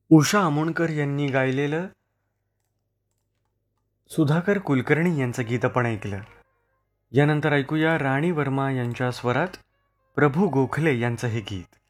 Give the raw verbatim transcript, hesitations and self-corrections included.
उषा अमोणकर यांनी गायलेलं सुधाकर कुलकर्णी यांचं गीत आपण ऐकलं. यानंतर ऐकूया राणी वर्मा यांच्या स्वरात प्रभू गोखले यांचं हे गीत.